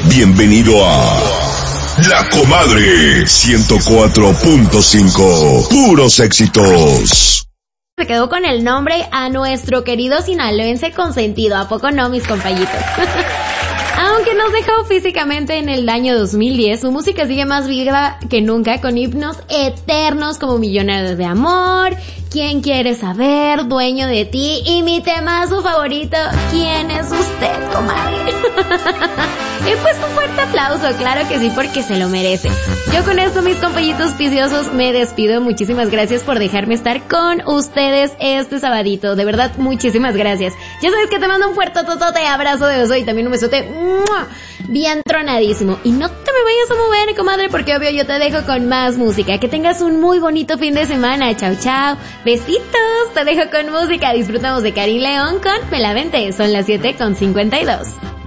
Bienvenido a La Comadre 104.5. Puros éxitos. Se quedó con el nombre a nuestro querido sinaloense consentido. ¿A poco no, mis compañitos? Aunque nos dejó físicamente en el año 2010, su música sigue más viva que nunca, con himnos eternos como Millonarios de Amor, ¿Quién quiere saber?, Dueño de ti, y mi temazo favorito, ¿Quién es usted, comadre? Y pues un fuerte aplauso, claro que sí, porque se lo merece. Yo con esto, mis compañitos viciosos, me despido. Muchísimas gracias por dejarme estar con ustedes este sabadito. De verdad, muchísimas gracias. Ya sabes que te mando un fuerte totote abrazo de beso y también un besote bien tronadísimo. Y no te me vayas a mover, comadre, porque obvio yo te dejo con más música. Que tengas un muy bonito fin de semana. Chao, chao. Besitos. Te dejo con música. Disfrutamos de Karin León con Me la Vente. Son las 7:52.